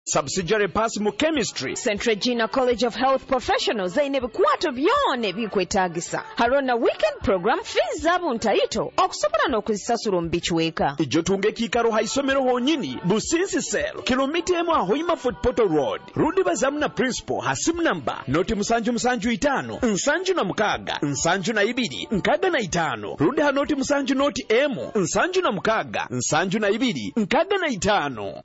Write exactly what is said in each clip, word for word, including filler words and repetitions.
subsidiary pass mu chemistry. Saint Regina College of Health Professionals zaine bikwato byone ebikwetaagisa. Harona weekend program fees zabo ntaito okusobola n'okuzisasula mu bichweka. Ijjo tunge kikaro haisomero honyini Businsi Cell kilomita emu ahoima Fort Portal Road. Rudi bazamu na principal hasimu namba noti musanju musanju itano nsanju na mukaga nsanju na ibiri nkaga na itano. Rudi hanoti musanju noti emu nsanju na mukaga nsanju na ibiri nkaga na itano.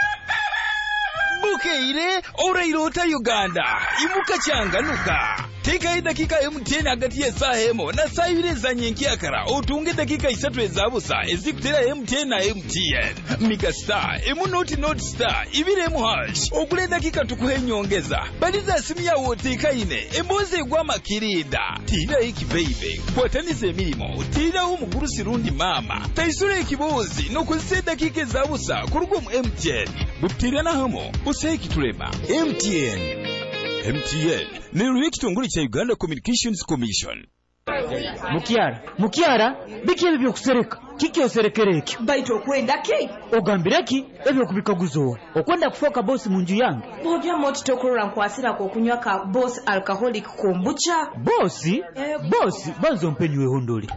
Bukeire orairota Uganda imuka changanuka teka dakika M T N hagati ya saa hemo na saa ibiri za nyenkiakara otunge dakika isatu ezabusa ezikutera M T N na M T N Mika Star emu noti noti star ibiri emu hash okule dakika tukuhe nyongeza baliza simu ya woteka ine emboze gwa makirida tira iki baby kwatanize milimo tira umuguru sirundi mama taisure ikibozi no kuzise dakika ezabusa kurugo mu M T N butira na hamo useki tulema M T N M T N Neruye kitongole cha Uganda Communications Commission. Mukiara, Mukiara, biki ebyo kusereka. Kiki oserekereki? Baito kwenda ki? Ogambireki ebyo kubikaguzo. Okwenda kufoka boss munju yange. Bojja moti tokorora nkwasira ko kunywa ka boss alcoholic kombucha. Boss? Eh, boss banzo mpenywe hondoli.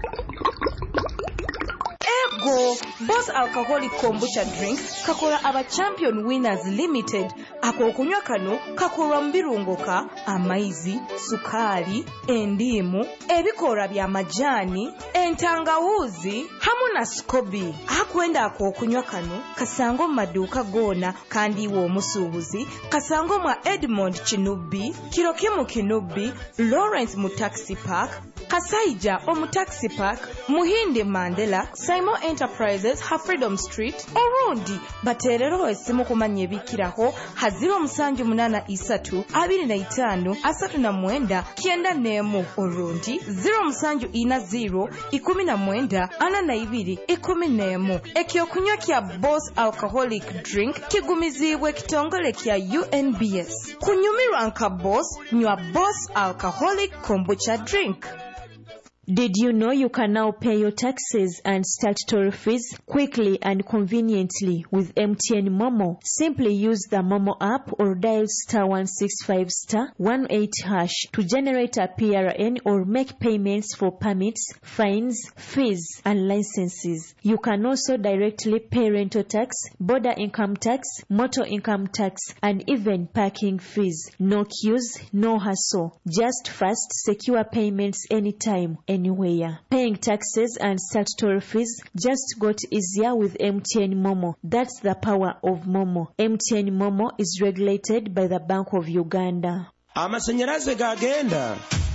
Ego, Boss Alcoholic Kombucha Drink kakola aba Champion Winners Limited. Ako okunywa kano kakolwa mbirungoka, amaizi, sukali, endimu, ebikora bya majani, entangawuzi, hamu na skobi. Akwenda ako okunywa kano kasango maduka gona kandi wo omusuubuzi, kasango mwa Edmond Chinubi, Kirokimu Kinubi, Lawrence mu Taxi Park, Kasaija omu Taxi Park, Muhinde Mandela, Simon Enterprises, ha Freedom Street, Orundi. Baterero esimu kumanye bikiraho, haziro msanju munana isatu, abiri na itanu, asatu na mwenda, kienda nemu, Orundi, zero msanju ina zero, ikumi na mwenda, ana na ibiri, ikumi nemu. Ekio kunywa kia Boss Alcoholic Drink, kigumiziwe kitongole kia U N B S. Kunyumirwa nka Boss, nywa Boss Alcoholic Kombucha Drink. Did you know you can now pay your taxes and statutory fees quickly and conveniently with M T N Momo? Simply use the Momo app or dial star one six five star one eight hash to generate a P R N or make payments for permits, fines, fees, and licenses. You can also directly pay rental tax, border income tax, motor income tax, and even parking fees. No queues, no hassle. Just fast, secure payments anytime, anywhere. Paying taxes and statutory fees just got easier with M T N Momo. That's the power of Momo. M T N Momo is regulated by the Bank of Uganda. Amasanyalaze gagenda.